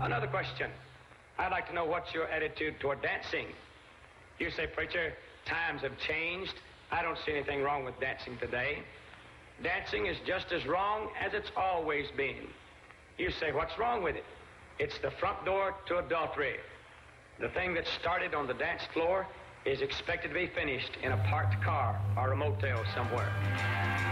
Another question. I'd like to know what's your attitude toward dancing. You say, preacher, times have changed. I don't see anything wrong with dancing today. Dancing is just as wrong as it's always been. You say, what's wrong with it? It's the front door to adultery. The thing that started on the dance floor is expected to be finished in a parked car or a motel somewhere.